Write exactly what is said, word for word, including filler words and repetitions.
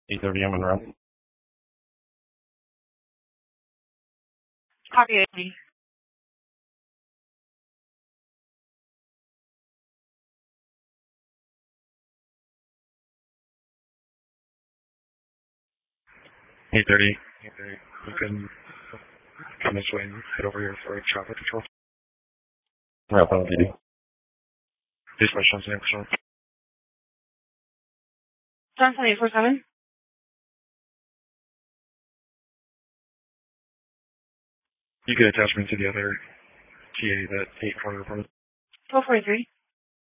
eight thirty in Monroe. Copy eighty. eight thirty. eight thirty. You can come this way and head over here for traffic control. Wrap on P D. Please questions and answers. Johnson eight four seven. You can attach me to the other T A that eight four reported. twelve forty-three.